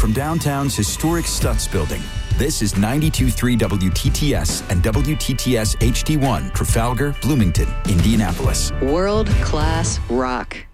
from downtown's historic Stutz building. This is 92.3 WTTS and WTTS HD1, Trafalgar, Bloomington, Indianapolis. World-class rock.